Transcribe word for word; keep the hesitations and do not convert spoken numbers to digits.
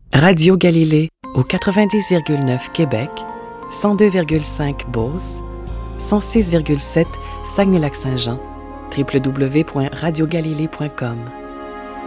Radio Galilée au quatre-vingt-dix virgule neuf Québec, cent deux virgule cinq Beauce, cent six virgule sept Saguenay-Lac-Saint-Jean, w w w point radio galilée point com.